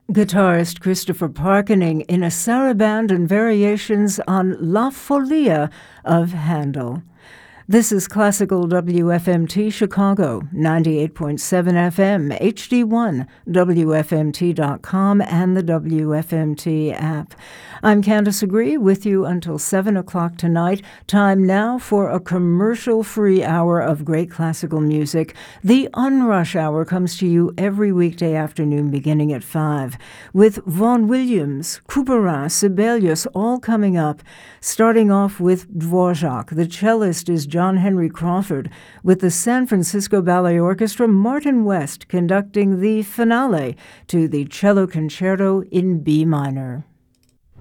Guitarist Christopher Parkening in a saraband and variations on La Folia of Handel. This is Classical WFMT Chicago, 98.7 FM, HD1, WFMT.com, and the WFMT app. I'm Candace Agree with you until 7 o'clock tonight. Time now for a commercial-free hour of great classical music. The Unrush Hour comes to you every weekday afternoon beginning at 5, with Vaughan Williams, Couperin, Sibelius, all coming up. Starting off with Dvorak. The cellist is John Henry Crawford, with the San Francisco Ballet Orchestra, Martin West conducting the finale to the Cello Concerto in B minor.